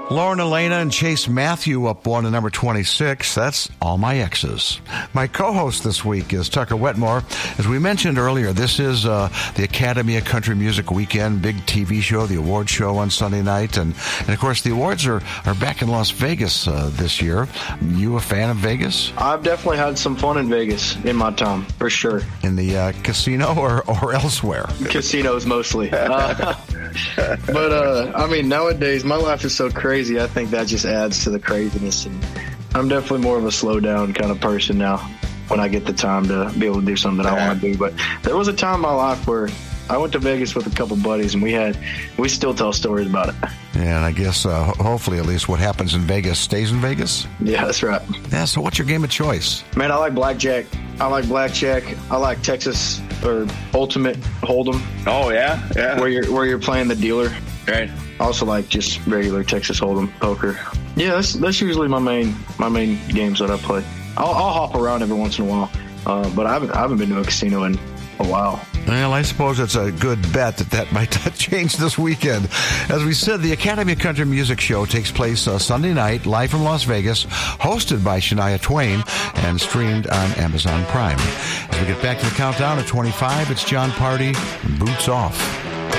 Lauren Elena and Chase Matthew up one to number 26. That's All My Exes. My co-host this week is Tucker Wetmore. As we mentioned earlier, this is the Academy of Country Music weekend, big TV show, the award show on Sunday night. And of course, the awards are back in Las Vegas this year. You a fan of Vegas? I've definitely had some fun in Vegas in my time, for sure. In the casino or elsewhere? Casinos mostly. But, I mean, nowadays, my life is so crazy. I think that just adds to the craziness. And I'm definitely more of a slow down kind of person now when I get the time to be able to do something that I want to do. But there was a time in my life where I went to Vegas with a couple buddies, and we still tell stories about it. Yeah, and I guess hopefully at least what happens in Vegas stays in Vegas? Yeah, that's right. Yeah, so what's your game of choice? Man, I like blackjack. I like Texas or Ultimate Hold'em. Oh, yeah? Yeah. Where you're playing the dealer. Right. I also like just regular Texas Hold'em poker. Yeah, that's usually my main games that I play. I'll hop around every once in a while, but I haven't been to a casino in a while. Well, I suppose it's a good bet that might change this weekend. As we said, the Academy of Country Music show takes place Sunday night, live from Las Vegas, hosted by Shania Twain, and streamed on Amazon Prime. As we get back to the countdown at 25, it's John Party, Boots Off.